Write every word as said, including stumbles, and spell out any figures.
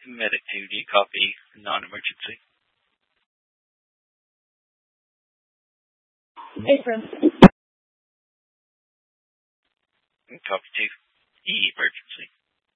Medic two, do you copy non-emergency? Affirm. Copy two. Emergency.